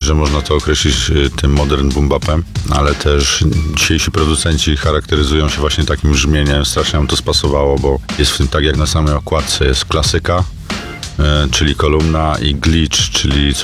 że można to określić tym modern boom bapem, ale też dzisiejsi producenci charakteryzują się właśnie takim brzmieniem. Strasznie nam to spasowało, bo jest w tym, tak jak na samej okładce, jest klasyka, czyli kolumna, i glitch, czyli